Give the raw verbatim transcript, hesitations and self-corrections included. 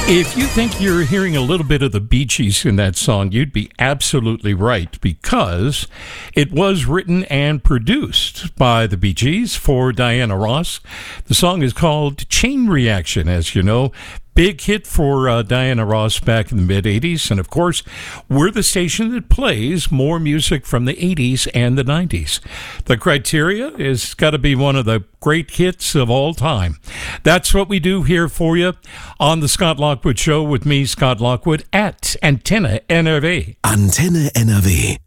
If you think you're hearing a little bit of the Bee Gees in that song, you'd be absolutely right, because it was written and produced by the Bee Gees for Diana Ross. The song is called Chain Reaction, as you know. Big hit for uh, Diana Ross back in the mid-eighties. And, of course, we're the station that plays more music from the eighties and the nineties. The criteria is got to be one of the great hits of all time. That's what we do here for you on the Scott Lockwood Show with me, Scott Lockwood, at Antenne N R V. Antenne N R W.